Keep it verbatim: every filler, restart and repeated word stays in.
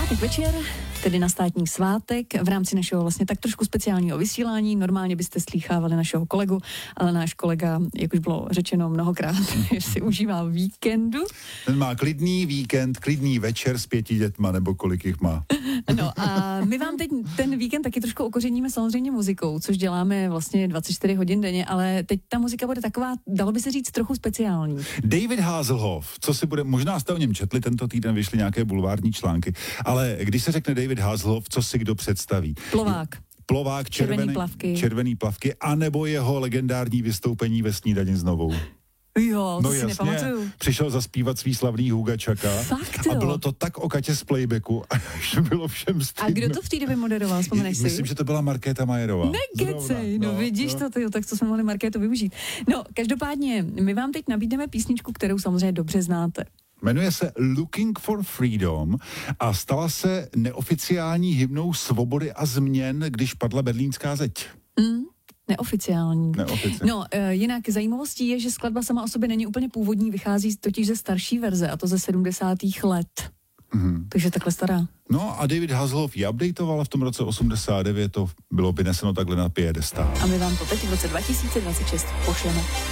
pátek večer, tedy na státní svátek, v rámci našeho vlastně tak trošku speciálního vysílání. Normálně byste slýchávali našeho kolegu, ale náš kolega, jak už bylo řečeno mnohokrát, si užívá víkendu. Ten má klidný víkend, klidný večer s pěti dětma, nebo kolik jich má. No a my vám teď ten víkend taky trošku okořeníme samozřejmě muzikou, což děláme vlastně dvacet čtyři hodin denně, ale teď ta muzika bude taková, dalo by se říct, trochu speciální. David Hasselhoff, co si bude, možná jste o něm četli, tento týden vyšly nějaké bulvární články, ale když se řekne David Hasselhoff, co si kdo představí? Plovák. Plovák, červený, červený plavky. červený plavky, anebo jeho legendární vystoupení ve Snídani s Novou. Jo, to no si jasně, nepamatuju. Přišel zaspívat svý slavný Huga Čaka. Fakt, a jo. bylo to tak o Katě z playbacku, až to bylo všem stejné. A kdo to v té době moderoval, vzpomeneš si? Myslím, že to byla Markéta Majerová. Nekecej, no, no vidíš no. to, tyjo, tak to jsme mohli Markétu využít. No, každopádně, my vám teď nabídneme písničku, kterou samozřejmě dobře znáte. Jmenuje se Looking for Freedom a stala se neoficiální hymnou svobody a změn, když padla berlínská zeď. Mm. Neoficiální. Neoficiální. No, e, jinak zajímavostí je, že skladba sama o sobě není úplně původní, vychází totiž ze starší verze, a to ze sedmdesátých let. Mm-hmm. Takže takhle stará. No a David Hasselhoff ji updateoval, v tom roce osmdesát devět to bylo vyneseno takhle na piedestál. A my vám to teď v roce dva tisíce dvacet šest pošleme.